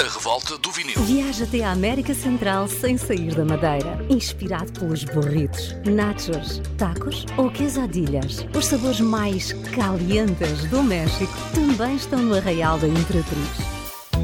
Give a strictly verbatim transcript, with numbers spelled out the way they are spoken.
revolta do vinil. Viaja até à América Central sem sair da Madeira. Inspirado pelos burritos, nachos, tacos ou quesadillas. Os sabores mais calientes do México também estão no Arraial da Imperatriz.